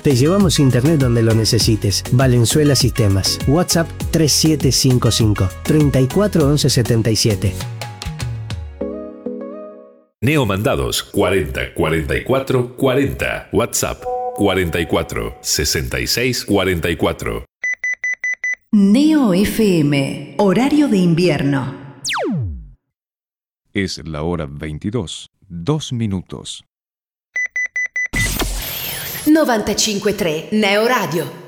Te llevamos internet donde lo necesites. Valenzuela Sistemas. WhatsApp 3755 34 11 77. Neomandados 40 44 40. WhatsApp 44 66 44. Neo FM, horario de invierno. Es la hora 22, 2 minutos. 95.3 Neo Radio.